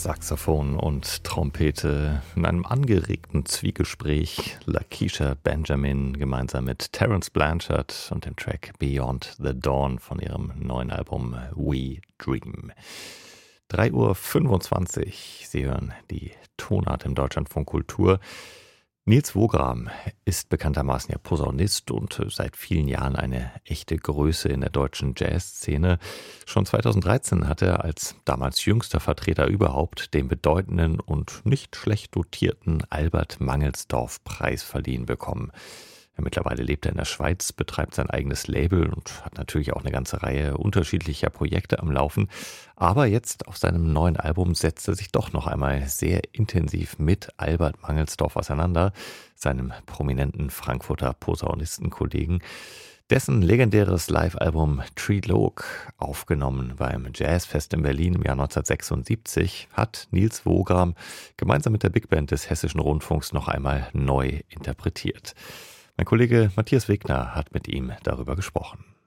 Saxophon und Trompete in einem angeregten Zwiegespräch. Lakeisha Benjamin gemeinsam mit Terence Blanchard und dem Track Beyond the Dawn von ihrem neuen Album We Dream. 3:25 Uhr. Sie hören die Tonart im Deutschlandfunk Kultur. Nils Wogram ist bekanntermaßen ja Posaunist und seit vielen Jahren eine echte Größe in der deutschen Jazzszene. Schon 2013 hat er als damals jüngster Vertreter überhaupt den bedeutenden und nicht schlecht dotierten Albert-Mangelsdorff-Preis verliehen bekommen. Mittlerweile lebt er in der Schweiz, betreibt sein eigenes Label und hat natürlich auch eine ganze Reihe unterschiedlicher Projekte am Laufen. Aber jetzt auf seinem neuen Album setzt er sich doch noch einmal sehr intensiv mit Albert Mangelsdorff auseinander, seinem prominenten Frankfurter Posaunistenkollegen. Dessen legendäres Live-Album Trilog, aufgenommen beim Jazzfest in Berlin im Jahr 1976, hat Nils Wogram gemeinsam mit der Big Band des Hessischen Rundfunks noch einmal neu interpretiert. Mein Kollege Matthias Wegner hat mit ihm darüber gesprochen.